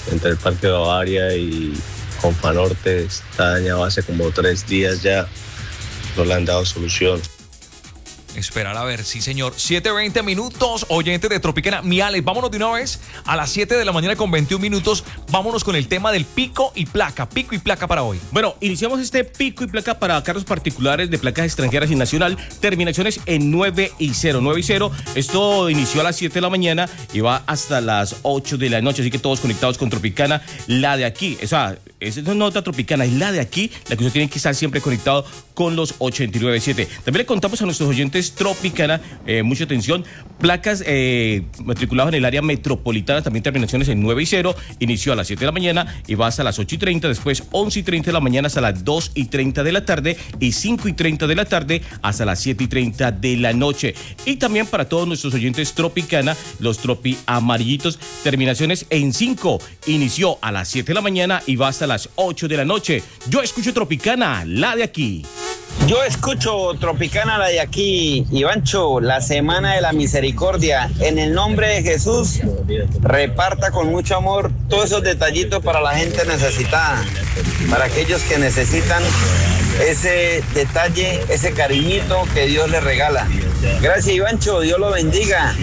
entre el Parque Bavaria y Confanorte está dañado hace como 3 días ya, no le han dado solución. Esperar a ver, sí señor. 7:20 minutos, oyentes de Tropicana. Mi Alex, vámonos de una vez a las 7 de la mañana con 21 minutos. Vámonos con el tema del pico y placa para hoy. Bueno, iniciamos este pico y placa para carros particulares de placas extranjeras y nacional, terminaciones en 9 y 0. Esto inició a las 7 de la mañana y va hasta las 8 de la noche, así que todos conectados con Tropicana, la de aquí. O sea, esa no es otra Tropicana, es la de aquí, la que usted tiene que estar siempre conectado con los 89.7. También le contamos a nuestros oyentes Tropicana, mucha atención, placas matriculadas en el área metropolitana, también terminaciones en 9 y 0, inició a las 7 de la mañana y va hasta las 8:30, después 11:30 de la mañana hasta las 2:30 de la tarde y 5:30 de la tarde hasta las 7:30 de la noche. Y también para todos nuestros oyentes Tropicana, los Tropi amarillitos, terminaciones en 5, inició a las 7 de la mañana y va hasta las 8 de la noche. Yo escucho Tropicana, la de aquí. Yo escucho Tropicana, la de aquí. Ivancho, la semana de la misericordia, en el nombre de Jesús, reparta con mucho amor todos esos detallitos para la gente necesitada, para aquellos que necesitan ese detalle, ese cariñito que Dios les regala. Gracias, Ivancho, Dios lo bendiga.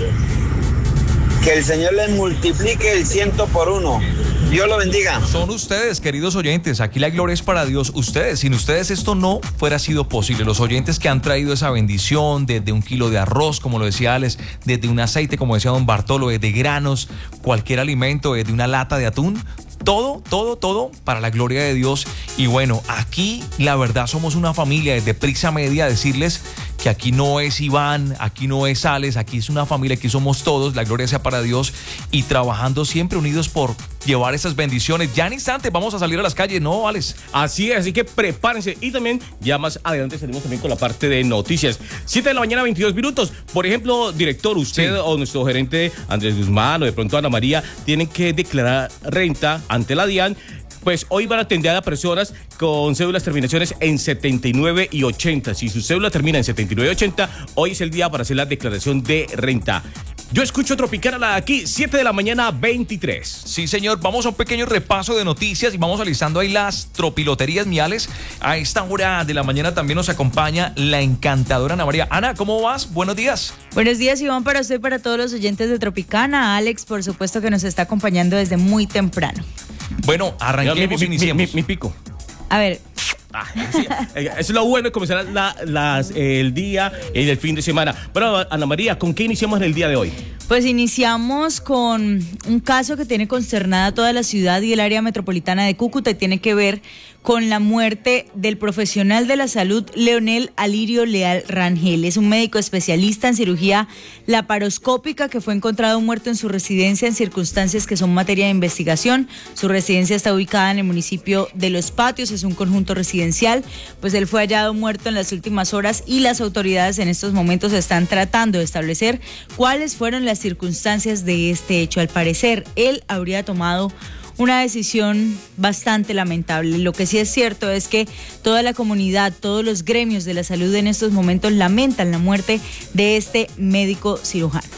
Que el Señor les multiplique el 100 por 1. Dios lo bendiga. Son ustedes, queridos oyentes, aquí la gloria es para Dios. Ustedes, sin ustedes esto no fuera sido posible. Los oyentes que han traído esa bendición, desde 1 kilo de arroz, como lo decía Alex, desde un aceite, como decía don Bartolo, desde granos, cualquier alimento, desde una lata de atún, todo para la gloria de Dios. Y bueno, aquí la verdad somos una familia desde Prisa Media, decirles que aquí no es Iván, aquí no es Alex, aquí es una familia, aquí somos todos, la gloria sea para Dios y trabajando siempre unidos por llevar esas bendiciones. Ya en instantes vamos a salir a las calles, ¿no, Alex? Así es, así que prepárense y también ya más adelante salimos también con la parte de noticias. 7 de la mañana, 22 minutos. Por ejemplo, director, usted o nuestro gerente Andrés Guzmán o de pronto Ana María tienen que declarar renta ante la DIAN. Pues hoy van a atender a personas con cédulas terminaciones en 79 y 80. Si su cédula termina en 79 y 80, hoy es el día para hacer la declaración de renta. Yo escucho Tropicana la de aquí, 7 de la mañana, 23. Sí, señor, vamos a un pequeño repaso de noticias y vamos alistando ahí las tropiloterías, miales. A esta hora de la mañana también nos acompaña la encantadora Ana María. Ana, ¿cómo vas? Buenos días. Buenos días, Iván, para usted y para todos los oyentes de Tropicana. Alex, por supuesto, que nos está acompañando desde muy temprano. Bueno, arranquemos, iniciemos. Mi pico. A ver. Sí, eso es lo bueno de comenzar el día y el fin de semana. Bueno, Ana María, ¿con qué iniciamos en el día de hoy? Pues iniciamos con un caso que tiene consternada toda la ciudad y el área metropolitana de Cúcuta y tiene que ver con la muerte del profesional de la salud Leonel Alirio Leal Rangel. Es un médico especialista en cirugía laparoscópica que fue encontrado muerto en su residencia en circunstancias que son materia de investigación. Su residencia está ubicada en el municipio de Los Patios, es un conjunto residencial. Pues él fue hallado muerto en las últimas horas y las autoridades en estos momentos están tratando de establecer cuáles fueron las circunstancias de este hecho. Al parecer, él habría tomado una decisión bastante lamentable. Lo que sí es cierto es que toda la comunidad, todos los gremios de la salud en estos momentos lamentan la muerte de este médico cirujano.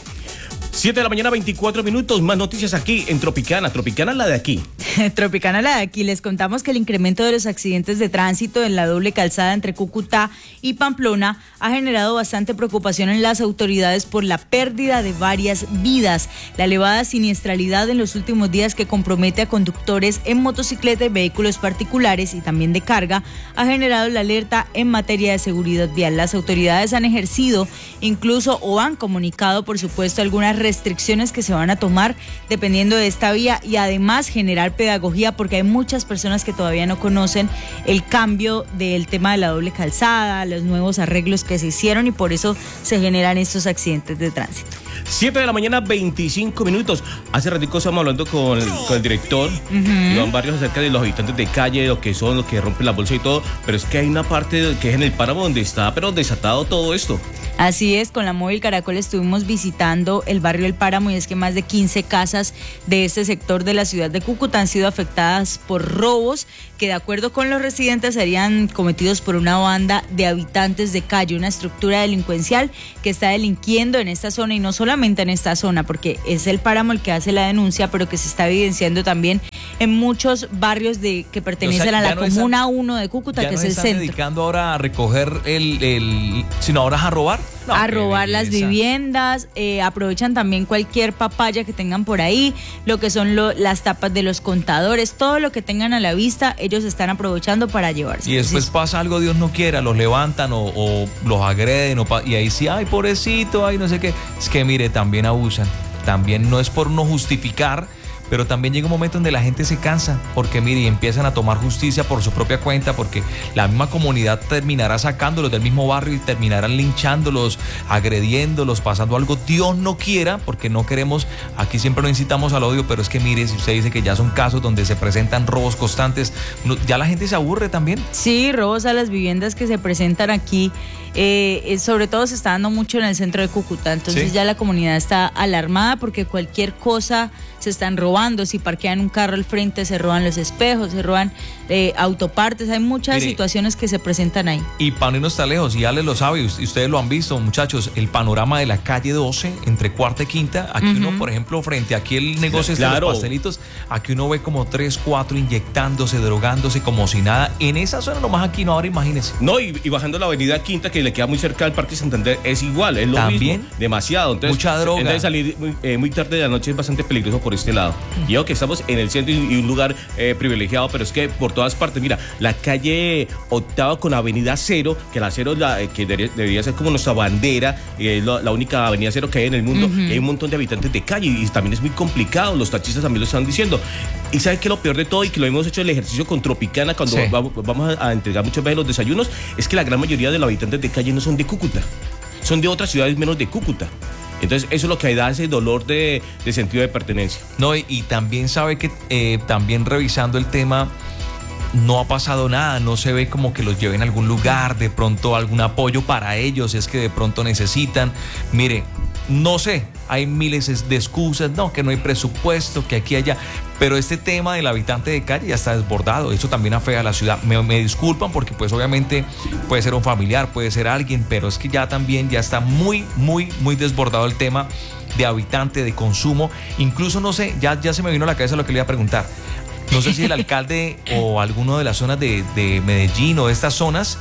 7 de la mañana, 24 minutos, más noticias aquí en Tropicana. Tropicana la de aquí. Tropicana la de aquí. Les contamos que el incremento de los accidentes de tránsito en la doble calzada entre Cúcuta y Pamplona ha generado bastante preocupación en las autoridades por la pérdida de varias vidas. La elevada siniestralidad en los últimos días que compromete a conductores en motocicleta y vehículos particulares y también de carga ha generado la alerta en materia de seguridad vial. Las autoridades han ejercido incluso o han comunicado, por supuesto, algunas restricciones que se van a tomar dependiendo de esta vía y además generar pedagogía porque hay muchas personas que todavía no conocen el cambio del tema de la doble calzada, los nuevos arreglos que se hicieron y por eso se generan estos accidentes de tránsito. 7 de la mañana, 25 minutos. Hace ratico estamos hablando con el director Iván Barrios acerca de los habitantes de calle, lo que son, los que rompen la bolsa y todo, pero es que hay una parte que es en el páramo donde está pero desatado todo esto. Así es, con la Móvil Caracol estuvimos visitando el barrio El Páramo y es que más de 15 casas de este sector de la ciudad de Cúcuta han sido afectadas por robos que de acuerdo con los residentes serían cometidos por una banda de habitantes de calle, una estructura delincuencial que está delinquiendo en esta zona y no solamente en esta zona porque es El Páramo el que hace la denuncia, pero que se está evidenciando también en muchos barrios que pertenecen a la Comuna 1 de Cúcuta, que es el centro. ¿Ya no están dedicando ahora a recoger sino ahora a robar? No, a robar las viviendas, aprovechan también cualquier papaya que tengan por ahí, lo que son las tapas de los contadores, todo lo que tengan a la vista, ellos están aprovechando para llevarse. Y después pasa algo, Dios no quiera, los levantan o los agreden, y ahí sí, ay, pobrecito, ay, no sé qué. Es que mire, también abusan, también no es por no justificar, pero también llega un momento donde la gente se cansa, porque mire, y empiezan a tomar justicia por su propia cuenta, porque la misma comunidad terminará sacándolos del mismo barrio y terminarán linchándolos, agrediéndolos, pasando algo, Dios no quiera, porque no queremos, aquí siempre no incitamos al odio, pero es que mire, si usted dice que ya son casos donde se presentan robos constantes, ya la gente se aburre también. Sí, robos a las viviendas que se presentan aquí, sobre todo se está dando mucho en el centro de Cúcuta, entonces ¿sí? Ya la comunidad está alarmada porque cualquier cosa se están robando, si parquean un carro al frente se roban los espejos, se roban autopartes, hay muchas situaciones que se presentan ahí. Y para no irnos tan lejos, y Ale lo sabe, y ustedes lo han visto, muchachos, el panorama de la calle 12 entre Cuarta y Quinta, aquí uno, por ejemplo, frente aquí el negocio de los pastelitos, aquí uno ve como 3, 4 inyectándose, drogándose como si nada, en esa zona nomás aquí no, ahora imagínense. No, y bajando la avenida Quinta, que le queda muy cerca al Parque Santander, es igual, es lo ¿también? Mismo, demasiado. Entonces, mucha droga. Entonces salir muy tarde de la noche es bastante peligroso por este lado. Y yo que estamos en el centro y un lugar privilegiado, pero es que por todas partes, mira, la calle Octava con Avenida Cero, que la Cero que debería ser como nuestra bandera, es la única Avenida Cero que hay en el mundo, hay un montón de habitantes de calle y también es muy complicado, los taxistas también lo están diciendo. Y ¿sabes qué? Lo peor de todo, y que lo hemos hecho el ejercicio con Tropicana cuando vamos a entregar muchas veces los desayunos, es que la gran mayoría de los habitantes de calle no son de Cúcuta, son de otras ciudades menos de Cúcuta. Entonces eso es lo que da ese dolor de sentido de pertenencia. No, y también sabe que también revisando el tema, no ha pasado nada, no se ve como que los lleven a algún lugar, de pronto algún apoyo para ellos, es que de pronto necesitan. Mire, no sé, hay miles de excusas, no, que no hay presupuesto, que aquí allá, pero este tema del habitante de calle ya está desbordado, eso también afecta a la ciudad. Me disculpan porque pues obviamente puede ser un familiar, puede ser alguien, pero es que ya también ya está muy desbordado el tema de habitante, de consumo. Incluso no sé, ya se me vino a la cabeza lo que le iba a preguntar. No sé si el alcalde o alguno de las zonas de Medellín o de estas zonas,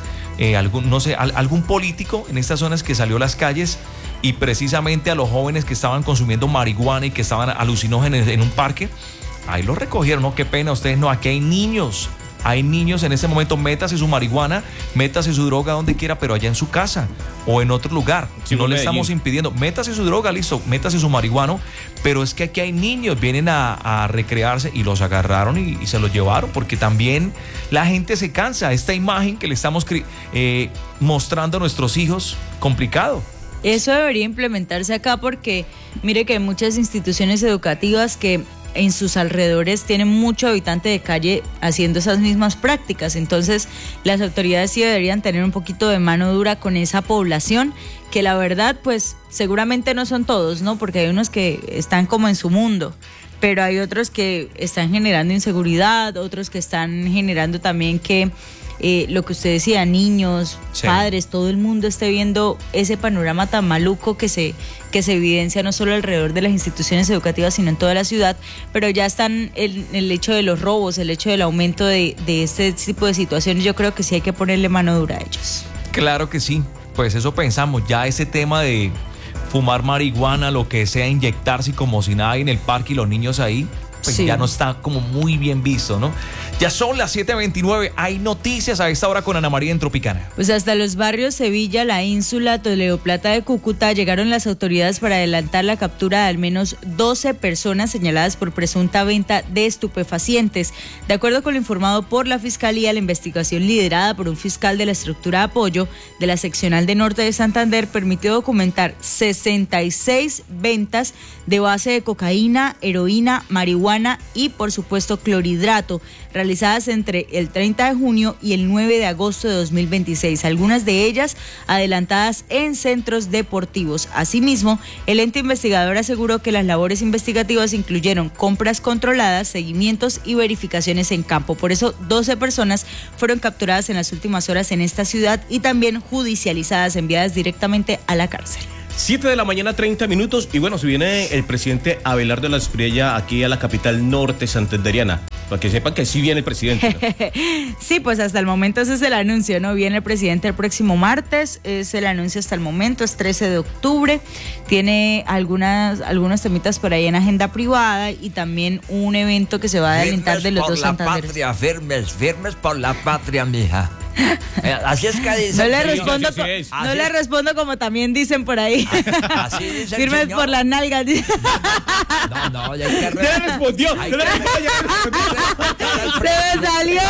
algún político en estas zonas que salió a las calles y precisamente a los jóvenes que estaban consumiendo marihuana y que estaban alucinógenos en un parque, ahí los recogieron. No, qué pena, ustedes no, aquí hay niños. Hay niños en este momento, métase su marihuana, métase su droga donde quiera, pero allá en su casa o en otro lugar. Si no le estamos impidiendo, métase su droga, listo, métase su marihuana, pero es que aquí hay niños, vienen a recrearse y los agarraron y se los llevaron, porque también la gente se cansa. Esta imagen que le estamos mostrando a nuestros hijos, complicado. Eso debería implementarse acá porque mire que hay muchas instituciones educativas que en sus alrededores tienen mucho habitante de calle haciendo esas mismas prácticas, entonces las autoridades sí deberían tener un poquito de mano dura con esa población, que la verdad pues seguramente no son todos, ¿no? Porque hay unos que están como en su mundo, pero hay otros que están generando inseguridad, otros que están generando también que lo que usted decía, niños, padres, todo el mundo esté viendo ese panorama tan maluco que se evidencia no solo alrededor de las instituciones educativas, sino en toda la ciudad, pero ya están el hecho de los robos, el hecho del aumento de este tipo de situaciones, yo creo que sí hay que ponerle mano dura a ellos. Claro que sí, pues eso pensamos, ya ese tema de fumar marihuana, lo que sea, inyectarse como si nada en el parque y los niños ahí, pues ya no está como muy bien visto, ¿no? Ya son las 7:29, hay noticias a esta hora con Ana María en Tropicana. Pues hasta los barrios Sevilla, La Ínsula, Toledo Plata de Cúcuta llegaron las autoridades para adelantar la captura de al menos 12 personas señaladas por presunta venta de estupefacientes. De acuerdo con lo informado por la Fiscalía, la investigación liderada por un fiscal de la estructura de apoyo de la seccional de Norte de Santander permitió documentar 66 ventas de base de cocaína, heroína, marihuana y por supuesto clorhidrato, realizadas entre el 30 de junio y el 9 de agosto de 2026, algunas de ellas adelantadas en centros deportivos. Asimismo, el ente investigador aseguró que las labores investigativas incluyeron compras controladas, seguimientos y verificaciones en campo. Por eso, 12 personas fueron capturadas en las últimas horas en esta ciudad y también judicializadas, enviadas directamente a la cárcel. 7 de la mañana, 30 minutos. Y bueno, se viene el presidente Abelardo Lasprilla aquí a la capital norte santanderiana. para que sepan que sí viene el presidente, ¿no? Sí, pues hasta el momento ese es el anuncio, ¿no? Viene el presidente el próximo martes, es el anuncio hasta el momento, es 13 de octubre, tiene algunos temitas por ahí en agenda privada y también un evento que se va a adelantar de los dos Santanderes. Firmes por la patria, mija. Así es que dice. No le respondo como también dicen por ahí. Así dice el Firmes señor. por las nalgas. No, ya hay que Ya le respondió. Hay Ya le que- respondió. Se me salió.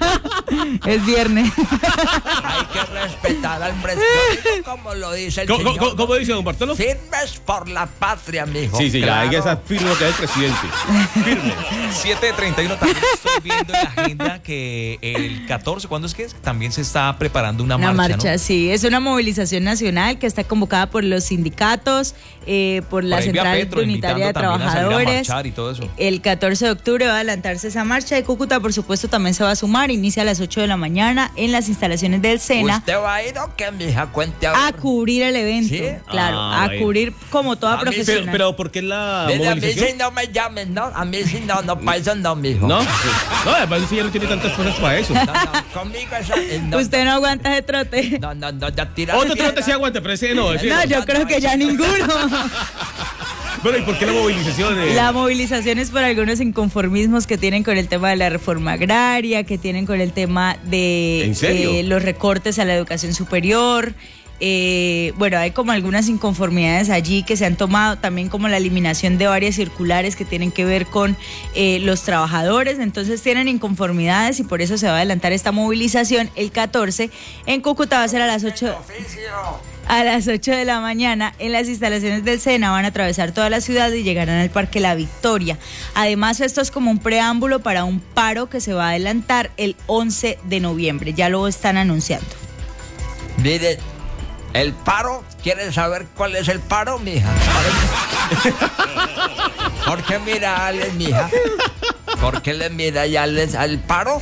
Es viernes. Hay que respetar al presidente, como lo dice el señor. ¿Cómo dice don Bartolo? Firmes por la patria, mijo. Sí, ya hay que estar firme que es el presidente. Firme. 7:31 también estoy viendo en la agenda que el 14, ¿cuándo es que es? También se está preparando una marcha, ¿no? Sí, es una movilización nacional que está convocada por los sindicatos, por la Por ahí vi a Central Petro Unitaria de invitando también a salir a Trabajadores. marchar y todo eso. El 14 de octubre va a adelantarse esa marcha de Cúcuta, por supuesto, también se va a sumar, inicia a las 8 de la mañana en las instalaciones del SENA. ¿Usted va a ir o qué, mija? Cuente A ver. cubrir el evento, ¿Sí? claro, Ah, a bueno. cubrir como toda A mí, profesional. Pero ¿por qué la Dile, a mí movilización? sí no me llamen, ¿no? A mí sí no, para eso no, mijo. No, no, además usted ya no tiene tantas cosas para eso. No, conmigo esa... No, Usted no aguanta ese trote. No, ya tira. Otro trote sí aguanta, pero ese no. ese No, no. yo creo que ya ninguno. Bueno, ¿y por qué la movilización? La movilización es por algunos inconformismos que tienen con el tema de la reforma agraria, que tienen con el tema de ¿En serio? los recortes a la educación superior. Bueno, hay como algunas inconformidades allí que se han tomado, también como la eliminación de varias circulares que tienen que ver con los trabajadores, entonces tienen inconformidades y por eso se va a adelantar esta movilización el 14 en Cúcuta, va a ser a las 8 de la mañana en las instalaciones del SENA, van a atravesar toda la ciudad y llegarán al Parque La Victoria. Además, esto es como un preámbulo para un paro que se va a adelantar el 11 de noviembre, ya lo están anunciando. Mire, el paro, ¿quieres saber cuál es el paro, mija? ¿Por qué mira a Alex, mija? ¿Por qué le mira ya al paro?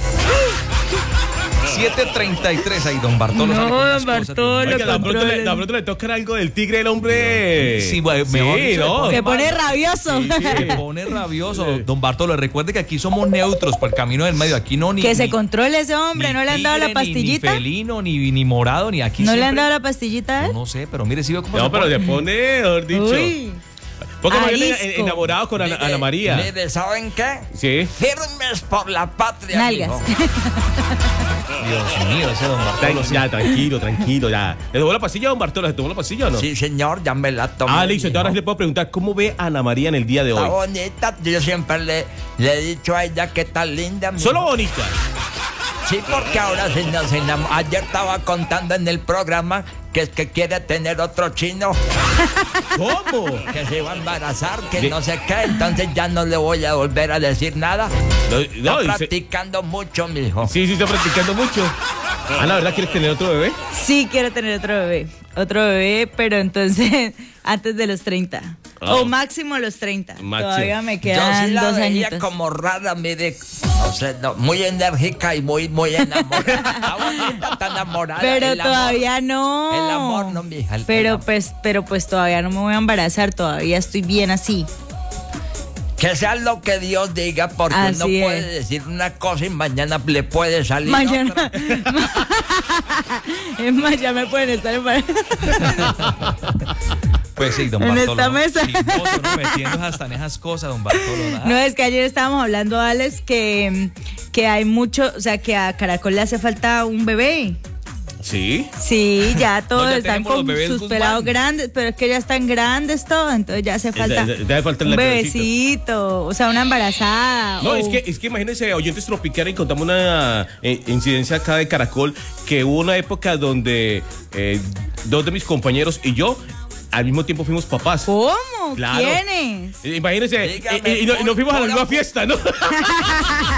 7:33 ahí, don Bartolo. No, sale con unas don cosas, Bartolo. Oiga, de pronto controlen. de pronto le toca algo del tigre el hombre. Sí, bueno, mejor dicho, ¿no? Se pone rabioso. Se pone rabioso. Don Bartolo, recuerde que aquí somos neutros por el camino del medio. Aquí no ni. Que se ni- controle ese hombre, ni ¿no le han dado la tigre, pastillita? Ni felino, ni morado, ni aquí. ¿No le han siempre- dado la pastillita? Yo no sé, pero mire, si veo cómo No, se pero pone. se pone, mejor dicho. Uy. Porque me viene Arisco. enamorado con Ana María. Mire, ¿saben qué? Sí. Firmes por la patria, Nalgas. mijo. Dios mío, ese don Bartolo. sí. Ya, tranquilo, ya. ¿Le tomó la pastilla, don Bartolo? ¿Le tomó la pastilla o no? Sí, señor, ya me la tomé. Listo. mijo. Ahora sí le puedo preguntar, ¿cómo ve a Ana María en el día de Está hoy? bonita. Yo siempre le he dicho a ella que está linda. mijo. Solo bonita. Sí, porque ahora se enamoró. Ayer estaba contando en el programa que es que quiere tener otro chino, ¿Cómo? que se va a embarazar, que De- no sé qué. Entonces ya no le voy a volver a decir nada. No, Está dice- practicando mucho, mijo. Sí, está practicando mucho. La verdad, ¿quieres tener otro bebé? Sí, quiero tener otro bebé, pero entonces antes de los 30. O máximo los 30. Máximo. Todavía me Yo quedan sí la 2 veía añitos. como rara, mire, no sé, muy enérgica y muy enamorada. Está bonita, está enamorada. Pero El amor- todavía no. El amor no, mija. Pero pues todavía no me voy a embarazar, todavía estoy bien así. Que sea lo que Dios diga, porque Así uno puede es. decir una cosa y mañana le puede salir Mañana. otra. Es más, ya me pueden estar embarazando. Pues sí, don En Bartolo. esta mesa. Chismoso, ¿no? Metiéndose hasta en esas cosas, don Bartolo. nada. No, es que ayer estábamos hablando, Alex, que hay mucho, o sea, que a Caracol le hace falta un bebé. Sí. Sí, ya todos No, ya están tenemos los con bebés sus Guzmán. pelados grandes, pero es que ya están grandes todos, entonces ya hace falta debe faltar un el bebecito, o sea, una embarazada. No, o- es que imagínense, oyentes tropicales, y contamos una incidencia acá de Caracol, que hubo una época donde 2 de mis compañeros y yo al mismo tiempo fuimos papás. ¿Cómo? Claro. ¿Quiénes? Imagínense, Dígame, y nos fuimos a la puro- misma fiesta, ¿no?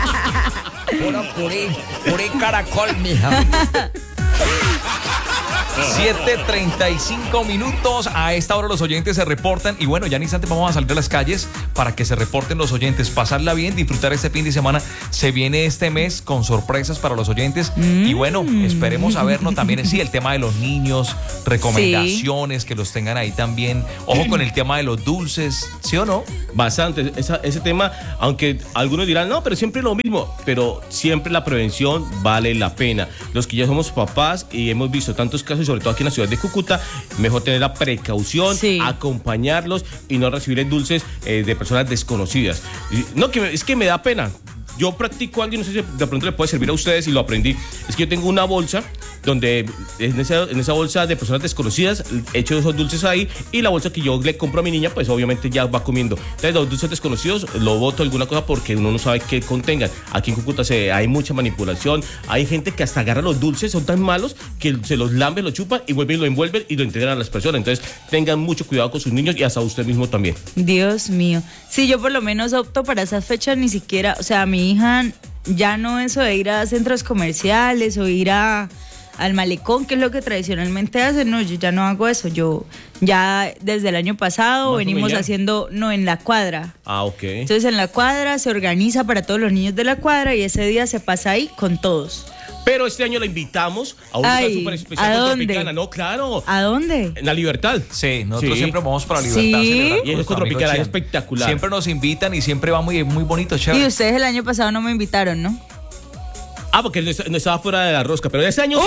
Puro curí caracol, mija. 7:35 minutos. A esta hora los oyentes se reportan. Y bueno, ya en instante vamos a salir a las calles para que se reporten los oyentes. Pasarla bien, disfrutar este fin de semana. Se viene este mes con sorpresas para los oyentes. Y bueno, esperemos sabernos también. Sí, el tema de los niños, recomendaciones, que los tengan ahí también. Ojo con el tema de los dulces, ¿sí o no? Bastante. Ese tema, aunque algunos dirán, no, pero siempre lo mismo. Pero siempre la prevención vale la pena. Los que ya somos papás y hemos visto tantos casos, sobre todo aquí en la ciudad de Cúcuta, mejor tener la precaución, acompañarlos y no recibir dulces de personas desconocidas. No, es que me da pena. Yo practico algo y no sé si de pronto le puede servir a ustedes, y lo aprendí. Es que yo tengo una bolsa donde en esa bolsa de personas desconocidas echo esos dulces ahí, y la bolsa que yo le compro a mi niña, pues obviamente ya va comiendo. Entonces los dulces desconocidos lo boto alguna cosa porque uno no sabe qué contengan. Aquí en Cúcuta hay mucha manipulación. Hay gente que hasta agarra los dulces, son tan malos que se los lambe, los chupa y vuelven y lo envuelven y lo integran a las personas. Entonces tengan mucho cuidado con sus niños y hasta usted mismo también. Dios mío. Sí, yo por lo menos opto para esas fechas, ni siquiera, o sea, mi hija ya no eso de ir a centros comerciales o ir al malecón, que es lo que tradicionalmente hacen. No, yo ya no hago eso. Yo ya desde el año pasado venimos haciendo, en la cuadra. Ah, ok. Entonces en la cuadra se organiza para todos los niños de la cuadra y ese día se pasa ahí con todos. Pero este año la invitamos a un lugar súper especial. ¿A con dónde? Tropicana. No, claro. ¿A dónde? En la Libertad. Sí, nosotros siempre vamos para la Libertad. Sí. Celebrar Y eso es con Tropicana, es espectacular. Siempre nos invitan y siempre va muy, muy bonito, chévere. Y ustedes el año pasado no me invitaron, ¿no? Ah, porque no estaba fuera de la rosca, pero este año...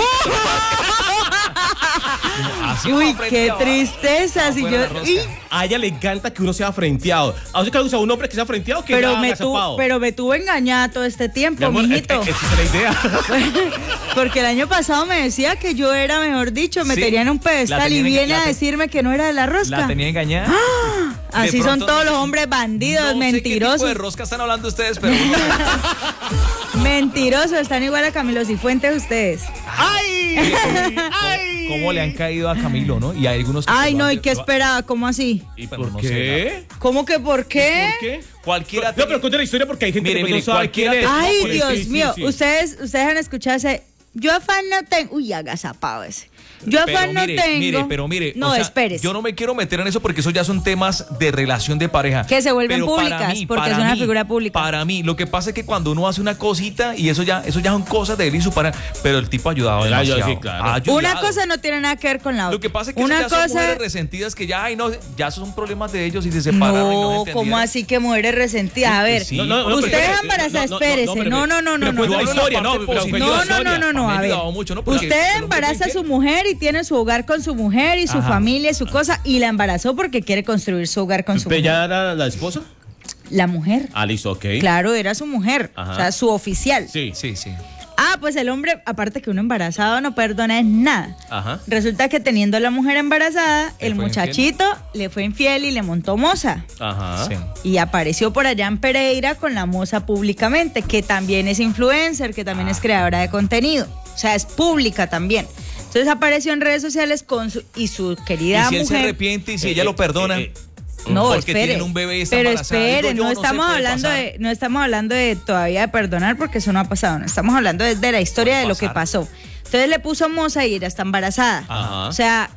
Así Uy, va qué frente tristeza. Si yo, A ella le encanta que uno sea frenteado. A usted le gusta un hombre que sea frenteado que pero sea me tuvo engañada todo este tiempo, Mi amor, mijito. esa es la idea. Porque el año pasado me decía que yo era, mejor dicho, me tenía en un pedestal y viene a decirme que no era de la rosca. La tenía engañada. Así son todos los hombres bandidos, no mentirosos. Sé qué tipo de rosca están hablando ustedes, pero... Mentirosos, están igual a Camilo Cifuentes ustedes. ¡Ay! ¿Cómo le han caído a Camilo, no? Y hay algunos que... Ay, no, ¿y qué esperaba? ¿Cómo así? ¿Y por qué? ¿Cómo que por qué? ¿Por qué? Cualquiera... No, pero cuente la historia porque hay gente que no sabe quién es. Ay, No, Dios sí, mío, sí. Ustedes han escuchado ese... Yo afán no tengo... Uy, agazapado ese. Yo afán no tengo... Pero mire, no, o sea, espérese. yo no me quiero meter en eso porque eso ya son temas de relación de pareja. Que se vuelven Pero públicas, porque es una figura pública. Para mí, lo que pasa es que cuando uno hace una cosita y eso ya son cosas de él y su pareja, pero el tipo ha ayudado demasiado. Sí, claro. Ha ayudado. Una cosa no tiene nada que ver con la otra. Lo que pasa es que una ya son mujeres resentidas que ya, ya son problemas de ellos y se separaron. No, y no se ¿cómo entendieron. así que mujeres resentidas? A ver, Sí. ustedes embarazadas, espérese. No. A ver, usted embaraza a su mujer y tiene su hogar con su mujer y su familia y su cosa, y la embarazó porque quiere construir su hogar con su mujer. ¿Ella era la esposa? La mujer. Ah, listo, ok. Claro, era su mujer, Ajá. o sea, su oficial. Sí. Ah, pues el hombre, aparte que uno embarazado no perdona es nada. Ajá. Resulta que teniendo a la mujer embarazada, ¿Le el fue muchachito le fue infiel y le montó moza. Ajá. Sí. Y apareció por allá en Pereira con la moza públicamente, que también es influencer, que también es creadora de contenido. O sea, es pública también. Entonces apareció en redes sociales con su querida Y si él mujer. se arrepiente y si ella lo perdona. No, porque espere. tienen un bebé y está Pero embarazada. espere, Digo yo, no se estamos puede hablando pasar. no estamos hablando de todavía de perdonar, porque eso no ha pasado. No estamos hablando de la historia Puede de lo que pasar. pasó. Entonces le puso moza y ella está embarazada. Ajá. O sea,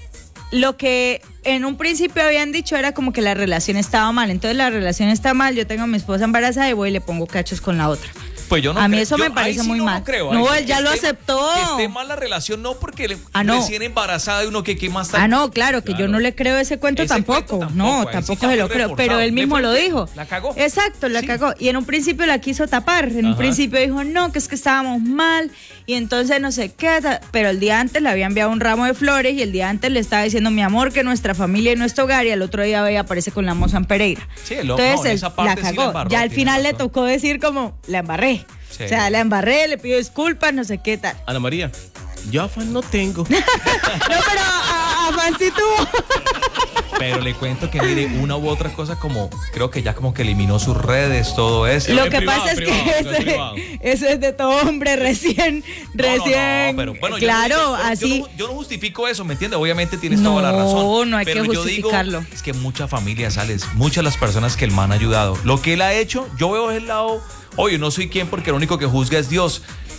lo que en un principio habían dicho era como que la relación estaba mal. Entonces la relación está mal, yo tengo a mi esposa embarazada y voy y le pongo cachos con la otra. Pues yo no A mí creo- eso me yo- parece ahí sí muy mal. No, creo, No, ahí él ya que lo esté- aceptó. Que esté mal la relación, no, porque no. recién embarazada de uno que más está. Ah, no, claro, que yo no le creo ese cuento Ese tampoco. cuento tampoco, No, ahí sí tampoco ya se lo muy creo. reforzado. Pero él Le mismo fue lo infiel, dijo. la cagó. Exacto, la Sí. cagó. Y en un principio la quiso tapar. En un Ajá. principio dijo, no, que es que estábamos mal. Y entonces no sé qué. Pero el día antes le había enviado un ramo de flores y el día antes le estaba diciendo, mi amor, que nuestra familia y nuestro hogar. Y al otro día veía aparece con la moza en Pereira. Sí, Entonces no, en él esa parte la sí la cagó. embarró, Ya al tiene final le razón. tocó decir como, la embarré. Sí. O sea, la embarré, le pido disculpas, no sé qué tal. Ana María, yo afán no tengo. No, pero a Juan sí tuvo. Pero le cuento que mire, una u otra cosa como, creo que ya como que eliminó sus redes, todo eso. Lo En que privado, pasa es privado, que en privado. eso es de todo hombre recién, No, pero bueno, claro, yo así. no justifico eso, ¿me entiendes? Obviamente tienes toda la razón. No hay pero que yo digo, justificarlo. es que muchas familias, sales, muchas las personas que el man ha ayudado. Lo que él ha hecho, yo veo el lado, oye, no soy quien porque lo único que juzga es Dios.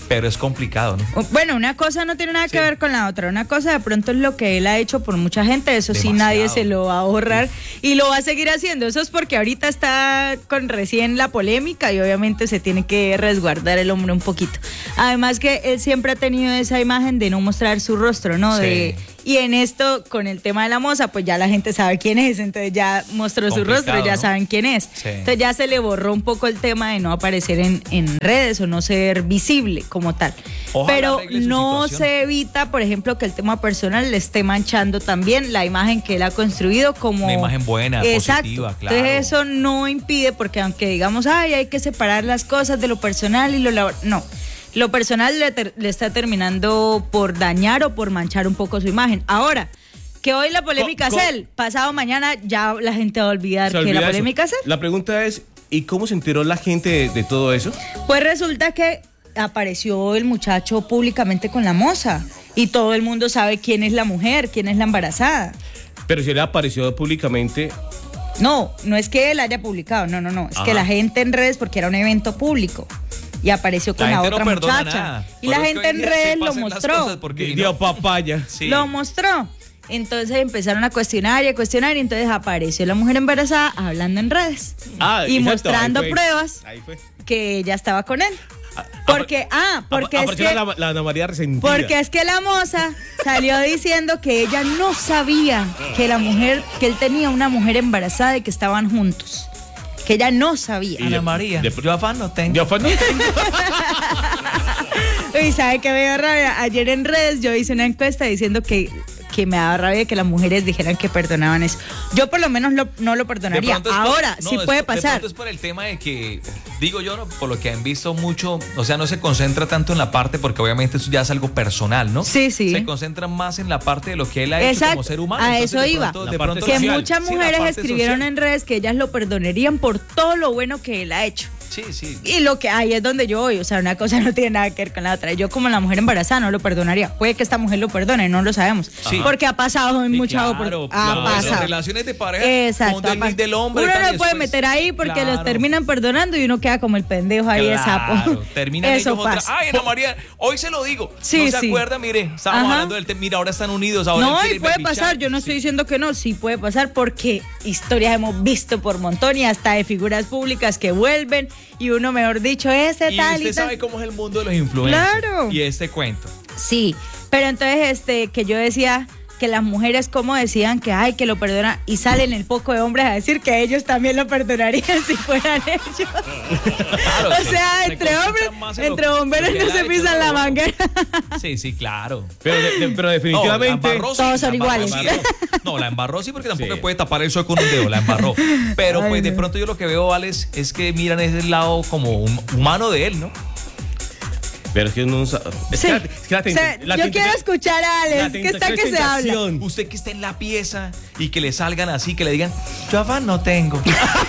Pero es complicado, ¿no? Bueno, una cosa no tiene nada que ver con la otra. Una cosa de pronto es lo que él ha hecho por mucha gente. Eso sí, nadie se lo va a ahorrar y lo va a seguir haciendo. Eso es porque ahorita está con recién la polémica y obviamente se tiene que resguardar el hombre un poquito. Además que él siempre ha tenido esa imagen de no mostrar su rostro, ¿no? Sí. Y en esto, con el tema de la moza, pues ya la gente sabe quién es, entonces ya mostró su rostro, ya saben quién es. Sí. Entonces ya se le borró un poco el tema de no aparecer en redes o no ser visible como tal. Ojalá pero arregle su no situación. se evita, por ejemplo, que el tema personal le esté manchando también la imagen que él ha construido como... Una imagen buena, exacto, positiva, claro. Entonces eso no impide, porque aunque digamos, ay, hay que separar las cosas de lo personal y lo laboral, no. Lo personal le está terminando por dañar o por manchar un poco su imagen. Ahora, que hoy la polémica es él, pasado mañana ya la gente va a olvidar que la polémica es él. La pregunta es, ¿y cómo se enteró la gente de todo eso? Pues resulta que apareció el muchacho públicamente con la moza y todo el mundo sabe quién es la mujer, quién es la embarazada. Pero si él apareció públicamente... No es que él haya publicado, no. Es que la gente en redes, porque era un evento público. Y apareció con la otra muchacha. Y la gente en redes lo mostró. Dio papaya. Sí. Lo mostró. Entonces empezaron a cuestionar y entonces apareció la mujer embarazada hablando en redes. Y exacto, mostrando ahí pruebas que ella estaba con él. Porque es que la Ana María resentida. porque es que la moza salió diciendo que ella no sabía que él tenía una mujer embarazada y que estaban juntos. Que ella no sabía. Ana María, yo afán no tengo. Y sabe que me dio rabia. Ayer en redes yo hice una encuesta diciendo que me daba rabia que las mujeres dijeran que perdonaban eso. Yo por lo menos no lo perdonaría. Ahora sí puede pasar. De pronto es por el tema de que, digo yo, ¿no? Por lo que han visto mucho, o sea, no se concentra tanto en la parte, porque obviamente eso ya es algo personal, ¿no? Sí. Se concentra más en la parte de lo que él ha hecho como ser humano. A eso iba. Que muchas Sí, mujeres la parte escribieron social. en redes que ellas lo perdonarían por todo lo bueno que él ha hecho. Sí. Y lo que hay es donde yo voy, o sea, una cosa no tiene nada que ver con la otra. Yo como la mujer embarazada no lo perdonaría. Puede que esta mujer lo perdone, no lo sabemos. Sí. Porque ha pasado en muchas Claro, pasado. las relaciones de pareja con del hombre. Uno y tal, no y puede después- meter ahí porque Claro. los terminan perdonando y uno queda como el pendejo ahí de sapo. Terminan Eso ellos otra. pasa. Ay, Ana María, hoy se lo digo. Sí, no se sí. acuerda, mire, estábamos Ajá. hablando del tema. Mira, ahora están unidos. Ahora No, él quiere y puede berbichar. pasar, yo no estoy diciendo que no, sí puede pasar porque historias hemos visto por montón y hasta de figuras públicas que vuelven y uno, mejor dicho, ese Y tal usted y tal. sabe cómo es el mundo de los influencers. Claro. Y este cuento. Sí, pero entonces que yo decía que las mujeres como decían que ay, que lo perdonan y salen el poco de hombres a decir que ellos también lo perdonarían si fueran ellos. Claro, O sea, se entre concentran hombres, más en lo- entre bomberos lo que no él ha se hecho, pisan la ¿no? manguera. Sí, claro. Pero definitivamente... No, la embarró, sí, Todos son la embarró, iguales. sí. No, la embarró sí porque tampoco Sí. puede tapar el sol con un dedo, la embarró. Pero Ay, pues de no. pronto yo lo que veo, Alex, es que miran ese lado como humano de él, ¿no? Pero es que no sabe. Sí. O sea, yo quiero escuchar a Alex, que está que se habla. Usted que está en la pieza y que le salgan así, que le digan, yo afán no tengo.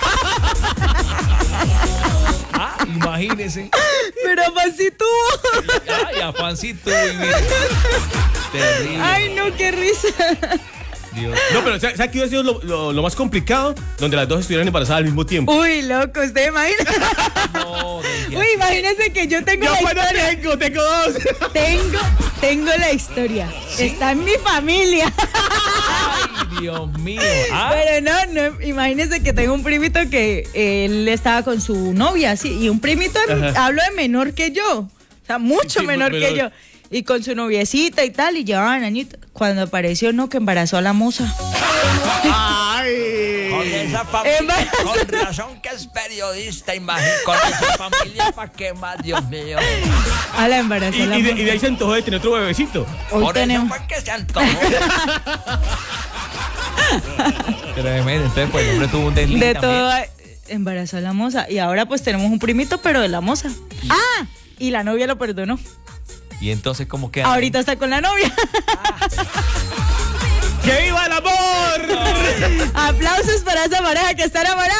Imagínese. Pero afán sí tuvo. Ay, afán sí tuvo y mire. Terrible. Ay, no, qué risa. Dios. No, pero ¿sabes qué hubiera sido lo más complicado? Donde las dos estuvieran embarazadas al mismo tiempo. Uy, loco, ¿usted imagina? No, Uy, imagínese que yo tengo Yo la pues no historia. tengo dos. Tengo la historia. Está en mi familia. Ay, Dios mío. Ah, Pero no, imagínese que tengo un primito que él estaba con su novia, sí, y un primito, hablo de menor que yo, o sea, mucho Sí, menor que yo, y con su noviecita y tal, y llevaban añitos. Cuando apareció, no, que embarazó a la moza. Ay. Con esa familia, Embarazó. con razón que es periodista, imagínate, con esa familia, ¿para qué más, Dios mío? A la embarazó a la Y moza. de ahí se antojó de tener otro bebecito. Hoy Por eso tenemos. fue que se antojó. tremendo. Entonces, pues el hombre tuvo un desliz De también. todo, embarazó a la moza. Y ahora pues tenemos un primito, pero de la moza. Ah, y la novia lo perdonó. Y entonces, ¿cómo queda? Ahorita está con la novia. ¡Que viva el amor! Aplausos para esa pareja que está enamorada.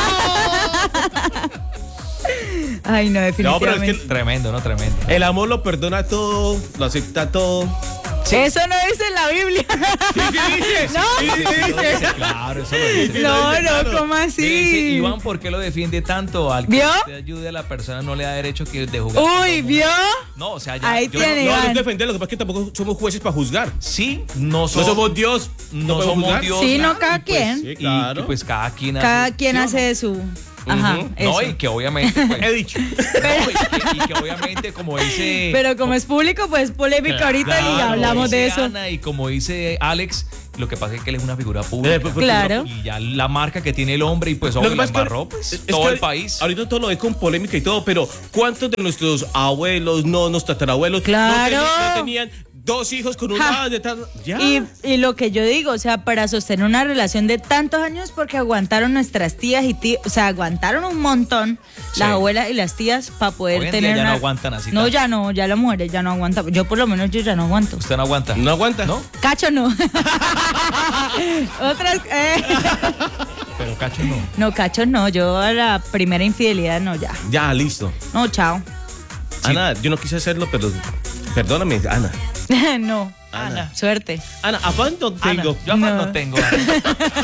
Ay, no, No, pero es definitivamente. que Tremendo, ¿no? Tremendo. el amor lo perdona todo, lo acepta todo. Eso no dice en la Biblia. Sí, dice. No. Sí. Claro, eso lo dice. No, ¿cómo Dice, así? Iván, ¿por qué lo defiende tanto? Al que ¿Vio? usted ayude a la persona no le da derecho de jugar. Uy, ¿vio? No, o sea, ya. Ahí yo tiene. No, no Iván. es defender, lo que pasa es que tampoco somos jueces para juzgar. Sí, No somos Dios. no podemos somos juzgar. Dios. Sí, no, nada, cada y pues- quien. Sí, y claro. pues cada quien Cada hace. quien ¿sí o hace de su... Ajá, Ujú. eso. No, y que obviamente. Pues, He dicho. no, y que obviamente, como dice. Pero como es público, pues polémico ahorita y Claro, hablamos de dice eso. Ana, y como dice Alex, lo que pasa es que él es una figura pública. Claro. Y ya la marca que tiene el hombre, y pues Lo obvio, que la pasa es que embarró, pues, es todo que el país. Ahorita todo lo ve con polémica y todo, pero ¿cuántos de nuestros abuelos, nonos, tatarabuelos, Claro. no tenían 2 hijos con una Ja. de tal? Ya. Y lo que yo digo, o sea, para sostener una relación de tantos años, porque aguantaron nuestras tías y tíos, o sea, aguantaron un montón Sí. las abuelas y las tías para poder Hoy en tener día ya una... no aguantan así No, tanto. ya no, ya las mujeres ya no aguantan. Yo por lo menos yo ya no aguanto. Usted no aguanta. No aguanta. ¿No? Cacho no. Otras... Pero Cacho no. No, cacho no. Yo a la primera infidelidad no, ya. Ya, listo. No, chao. Ana, yo no quise hacerlo, pero perdóname, Ana. No. Ana. Suerte. Ana, afán no Ana, tengo. yo afán No. no tengo. Ana.